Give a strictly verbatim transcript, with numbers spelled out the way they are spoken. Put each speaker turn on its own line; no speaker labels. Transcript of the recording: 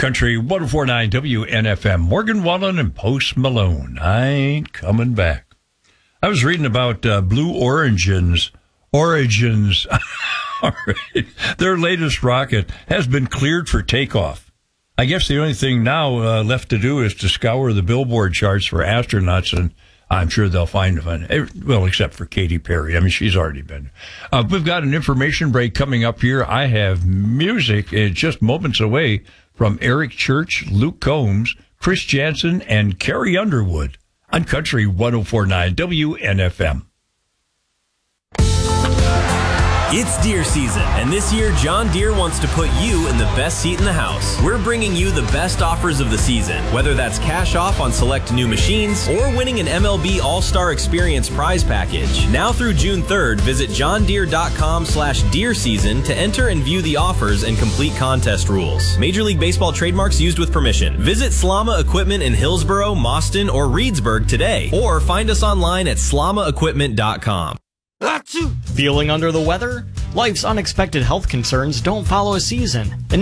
Country one oh four point nine W N F M. Morgan Wallen and Post Malone. I ain't coming back. I was reading about uh, Blue Origin's Origins. All right. Their latest rocket has been cleared for takeoff. I guess the only thing now uh, left to do is to scour the Billboard charts for astronauts, and I'm sure they'll find one. Well, except for Katy Perry. I mean, she's already been. Uh, we've got an information break coming up here. I have music uh, just moments away from Eric Church, Luke Combs, Chris Jansen, and Carrie Underwood on Country one oh four point nine W N F M.
It's deer season, and this year, John Deere wants to put you in the best seat in the house. We're bringing you the best offers of the season, whether that's cash off on select new machines or winning an M L B All-Star Experience prize package. Now through June third, visit johndeere.com slash deer season to enter and view the offers and complete contest rules. Major League Baseball trademarks used with permission. Visit Slama Equipment in Hillsboro, Mauston, or Reedsburg today, or find us online at slama equipment dot com.
Feeling under the weather? Life's unexpected health concerns don't follow a season.